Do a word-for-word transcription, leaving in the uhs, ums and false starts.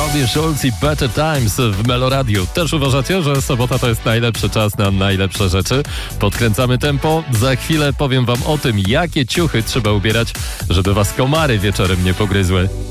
Robin Schulz i Better Times w Meloradiu. Też uważacie, że sobota to jest najlepszy czas na najlepsze rzeczy? Podkręcamy tempo. Za chwilę powiem wam o tym, jakie ciuchy trzeba ubierać, żeby was komary wieczorem nie pogryzły.